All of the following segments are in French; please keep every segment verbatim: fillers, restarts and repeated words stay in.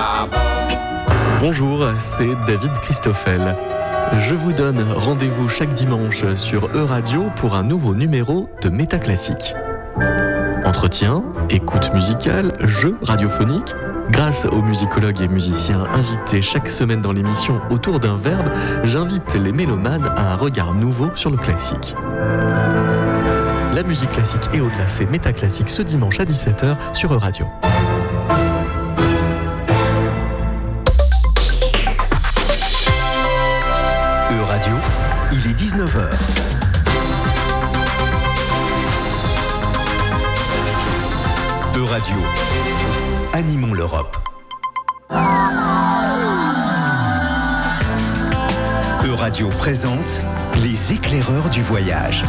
Bonjour, c'est David Christoffel. Je vous donne rendez-vous chaque dimanche sur E-Radio pour un nouveau numéro de Métaclassique. Entretien, écoute musicale, jeux radiophoniques. Grâce aux musicologues et musiciens invités chaque semaine dans l'émission Autour d'un verbe, j'invite les mélomanes à un regard nouveau sur le classique. La musique classique et au-delà, c'est Métaclassique ce dimanche à dix-sept heures sur E-Radio. E-Radio, il est dix-neuf heures. E-Radio, animons l'Europe. E-Radio présente les éclaireurs du voyage.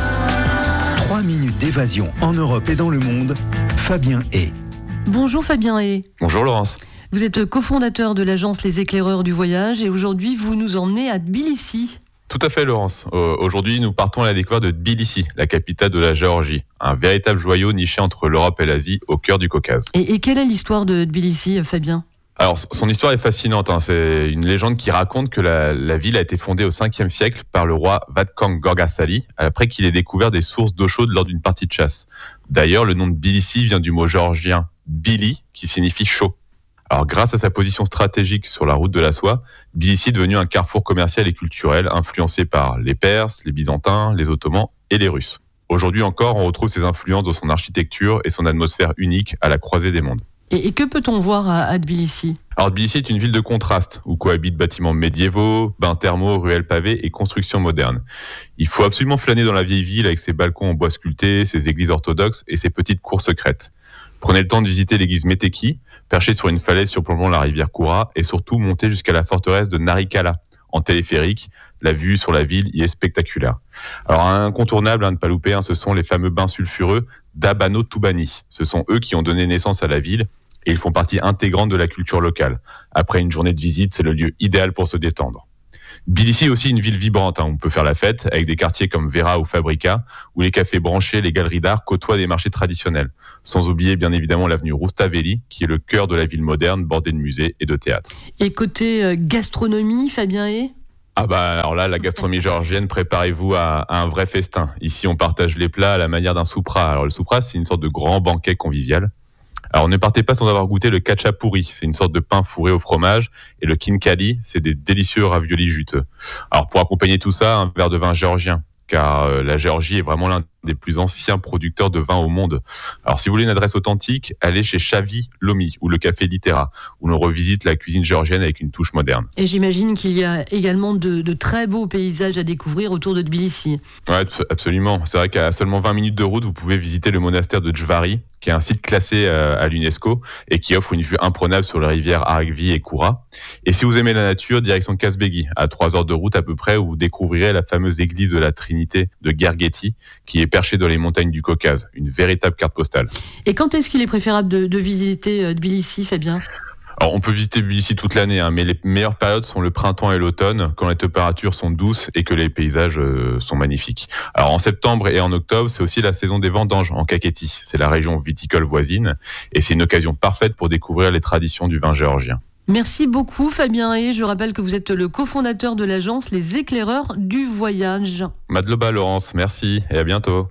Trois minutes d'évasion en Europe et dans le monde. Fabien Hay. Bonjour Fabien Hay. Bonjour Laurence. Vous êtes cofondateur de l'agence Les Éclaireurs du Voyage et aujourd'hui vous nous emmenez à Tbilissi. Tout à fait Laurence. Euh, aujourd'hui nous partons à la découverte de Tbilissi, la capitale de la Géorgie. Un véritable joyau niché entre l'Europe et l'Asie, au cœur du Caucase. Et, et quelle est l'histoire de Tbilissi, Fabien ? Alors son histoire est fascinante. Hein. C'est une légende qui raconte que la, la ville a été fondée au cinquième siècle par le roi Vatkang Gorgasali, après qu'il ait découvert des sources d'eau chaude lors d'une partie de chasse. D'ailleurs, le nom de Tbilissi vient du mot géorgien Bili, qui signifie chaud. Alors, grâce à sa position stratégique sur la route de la soie, Tbilissi est devenu un carrefour commercial et culturel influencé par les Perses, les Byzantins, les Ottomans et les Russes. Aujourd'hui encore, on retrouve ses influences dans son architecture et son atmosphère unique à la croisée des mondes. Et, et que peut-on voir à, à Tbilissi ? Alors Tbilissi est une ville de contraste, où cohabitent bâtiments médiévaux, bains thermaux, ruelles pavées et constructions modernes. Il faut absolument flâner dans la vieille ville avec ses balcons en bois sculptés, ses églises orthodoxes et ses petites cours secrètes. Prenez le temps de visiter l'église Meteki, perchée sur une falaise surplombant la rivière Koura, et surtout monter jusqu'à la forteresse de Narikala, en téléphérique. La vue sur la ville y est spectaculaire. Alors, un incontournable à ne pas louper, hein, ce sont les fameux bains sulfureux d'Abano Toubani. Ce sont eux qui ont donné naissance à la ville, et ils font partie intégrante de la culture locale. Après une journée de visite, c'est le lieu idéal pour se détendre. Tbilissi est aussi une ville vibrante, hein. On peut faire la fête avec des quartiers comme Vera ou Fabrika, où les cafés branchés, les galeries d'art côtoient des marchés traditionnels. Sans oublier bien évidemment l'avenue Roustaveli, qui est le cœur de la ville moderne, bordée de musées et de théâtres. Et côté euh, gastronomie, Fabien Hay ? Ah bah alors là, la gastronomie géorgienne, préparez-vous à, à un vrai festin. Ici, on partage les plats à la manière d'un soupra. Alors le soupra, c'est une sorte de grand banquet convivial. Alors ne partez pas sans avoir goûté le kachapuri, c'est une sorte de pain fourré au fromage, et le kinkali, c'est des délicieux raviolis juteux. Alors pour accompagner tout ça, un verre de vin géorgien, car euh, la Géorgie est vraiment l'un des plus anciens producteurs de vin au monde. Alors si vous voulez une adresse authentique, allez chez Shavi Lomi, ou le café Litera, où l'on revisite la cuisine géorgienne avec une touche moderne. Et j'imagine qu'il y a également de, de très beaux paysages à découvrir autour de Tbilissi. Ouais, absolument. C'est vrai qu'à seulement vingt minutes de route, vous pouvez visiter le monastère de Jvari, qui est un site classé à l'UNESCO et qui offre une vue imprenable sur les rivières Aragvi et Koura. Et si vous aimez la nature, direction Kazbegi, à trois heures de route à peu près, où vous découvrirez la fameuse église de la Trinité de Gergeti, qui est perchée dans les montagnes du Caucase, une véritable carte postale. Et quand est-ce qu'il est préférable de, de visiter Tbilissi, Fabien ? Alors, on peut visiter Tbilissi toute l'année, hein, mais les meilleures périodes sont le printemps et l'automne, quand les températures sont douces et que les paysages euh, sont magnifiques. Alors, en septembre et en octobre, c'est aussi la saison des vendanges en Kakheti. C'est la région viticole voisine et c'est une occasion parfaite pour découvrir les traditions du vin géorgien. Merci beaucoup Fabien Hay. Je rappelle que vous êtes le cofondateur de l'agence Les Éclaireurs du Voyage. Madloba Laurence, merci et à bientôt.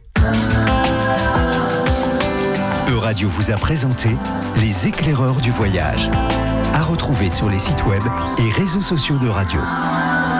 E-Radio vous a présenté Les Éclaireurs du Voyage. À retrouver sur les sites web et réseaux sociaux de Radio.